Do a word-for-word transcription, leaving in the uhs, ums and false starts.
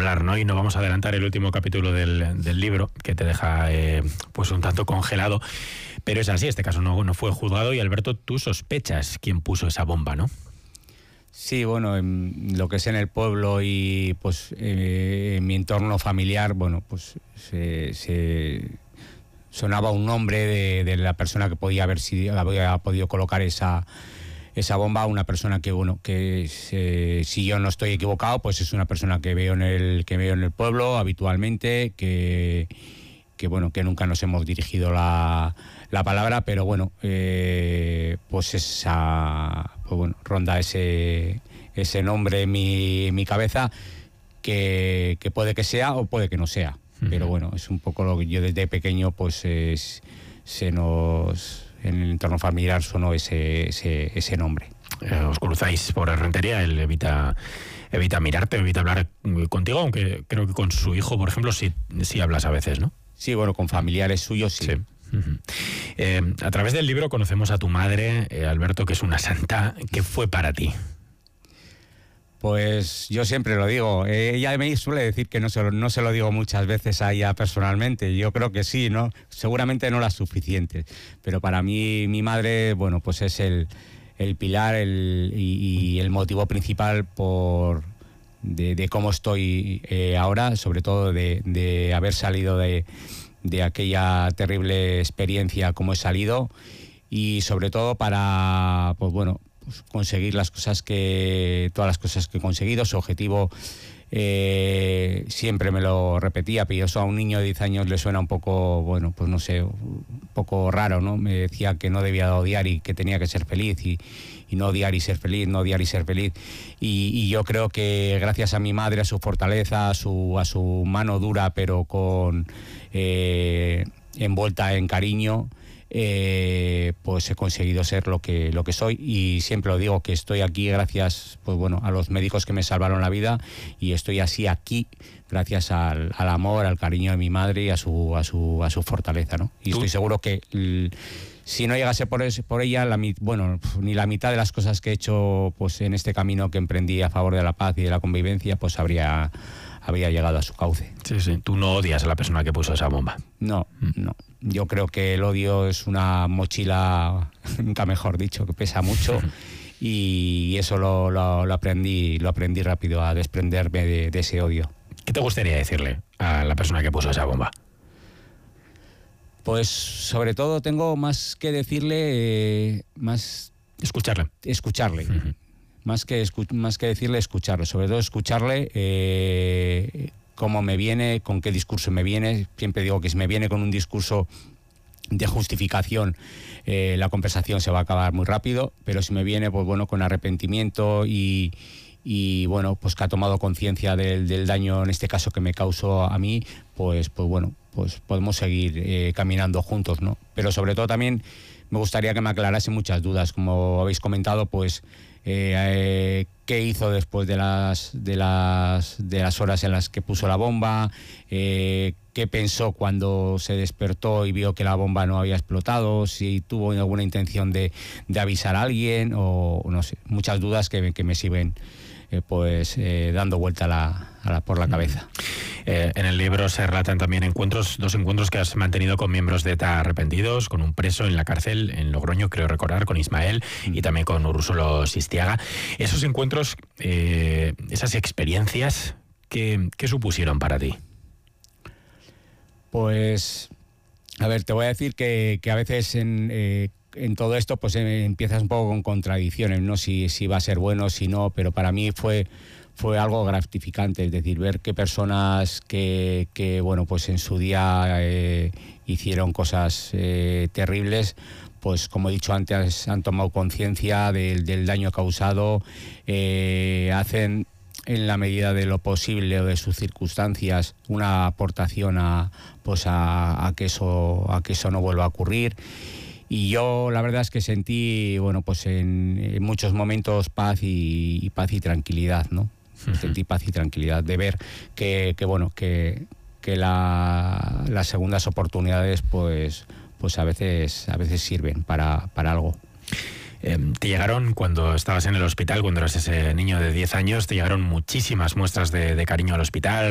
hablar, ¿no? Y no vamos a adelantar el último capítulo del, del libro, que te deja eh, pues un tanto congelado. Pero es así, este caso no, no fue juzgado y, Alberto, tú sospechas quién puso esa bomba, ¿no? Sí, bueno, en lo que es en el pueblo y pues eh, en mi entorno familiar, bueno, pues se, se sonaba un nombre de, de la persona que podía haber sido, había podido colocar esa, esa bomba, una persona que, bueno, que se, si yo no estoy equivocado, pues es una persona que veo en el, que veo en el pueblo habitualmente, que, que bueno, que nunca nos hemos dirigido la, la palabra, pero bueno, eh, pues esa, pues bueno, ronda ese, ese nombre en mi, en mi cabeza, que, que puede que sea o puede que no sea. Pero bueno, es un poco lo que yo desde pequeño, pues es, se nos, en el entorno familiar sonó ese, ese, ese nombre. Eh, os cruzáis por Rentería, él evita, evita mirarte, evita hablar contigo, aunque creo que con su hijo, por ejemplo, sí, sí hablas a veces, ¿no? Sí, bueno, con familiares suyos sí. Sí. Uh-huh. eh, a través del libro conocemos a tu madre, eh, Alberto, que es una santa. ¿Qué fue para ti? Pues yo siempre lo digo, eh, ella me suele decir que no se, lo, no se lo digo muchas veces a ella personalmente, yo creo que sí, ¿no? Seguramente no las suficientes, pero para mí mi madre, bueno, pues es el, el pilar el, y, y el motivo principal por de, de cómo estoy eh, ahora, sobre todo de, de haber salido de, de aquella terrible experiencia como he salido, y sobre todo para, pues bueno, pues conseguir las cosas que todas las cosas que he conseguido. Su objetivo eh, siempre me lo repetía, pero eso a un niño de diez años le suena un poco, bueno, pues no sé, un poco raro, ¿no? Me decía que no debía odiar y que tenía que ser feliz, y, y no odiar y ser feliz, no odiar y ser feliz. Y, y yo creo que gracias a mi madre, a su fortaleza, a su, a su mano dura, pero con eh, envuelta en cariño, Eh, pues he conseguido ser lo que lo que soy, y siempre lo digo, que estoy aquí gracias, pues bueno, a los médicos que me salvaron la vida, y estoy así aquí gracias al, al amor, al cariño de mi madre y a su a su a su fortaleza, ¿no? Y ¿Tú? Estoy seguro que l, si no llegase por, es, por ella, la, bueno, ni la mitad de las cosas que he hecho pues en este camino que emprendí a favor de la paz y de la convivencia, pues habría habría llegado a su cauce. Sí, sí. Tú no odias a la persona que puso esa bomba. No, no. Yo creo que el odio es una mochila, nunca mejor dicho, que pesa mucho, y eso lo, lo, lo aprendí lo aprendí rápido, a desprenderme de, de ese odio. ¿Qué te gustaría decirle a la persona que puso esa bomba? Pues sobre todo tengo más que decirle, eh, más... Escucharle. Escucharle. Uh-huh. Más que, escu más que decirle, escucharle. Sobre todo escucharle eh, cómo me viene, con qué discurso me viene. Siempre digo que si me viene con un discurso de justificación, eh, la conversación se va a acabar muy rápido, pero si me viene, pues bueno, con arrepentimiento y, y bueno, pues que ha tomado conciencia del, del daño, en este caso, que me causó a mí, pues, pues bueno, pues podemos seguir eh, caminando juntos, ¿no? Pero sobre todo también me gustaría que me aclarase muchas dudas, como habéis comentado, pues Eh, eh, qué hizo después de las de las de las horas en las que puso la bomba, eh, qué pensó cuando se despertó y vio que la bomba no había explotado, si tuvo alguna intención de, de avisar a alguien, o no sé, muchas dudas que, que me siguen eh, pues eh, dando vuelta a la, a la, por la cabeza. Eh, en el libro se relatan también encuentros, dos encuentros que has mantenido con miembros de ETA arrepentidos, con un preso en la cárcel en Logroño, creo recordar, con Ismael, y también con Urrusulo Sistiaga. Esos encuentros, eh, esas experiencias, ¿qué, qué supusieron para ti? Pues, a ver, te voy a decir que, que a veces en, eh, en todo esto pues eh, empiezas un poco con contradicciones, ¿no? Si, si va a ser bueno, si no, pero para mí fue... fue algo gratificante, es decir, ver que personas que, que bueno, pues en su día eh, hicieron cosas eh, terribles, pues como he dicho antes, han tomado conciencia del, del daño causado, eh, hacen en la medida de lo posible o de sus circunstancias una aportación a, pues a, a que eso, a que eso no vuelva a ocurrir. Y yo la verdad es que sentí, bueno, pues en, en muchos momentos paz y, y paz y tranquilidad, ¿no? Uh-huh. Sentí paz y tranquilidad de ver que, que bueno, que, que la, las segundas oportunidades, pues, pues a veces, a veces sirven para, para algo. Eh, te llegaron, cuando estabas en el hospital, cuando eras ese niño de diez años, te llegaron muchísimas muestras de, de cariño al hospital.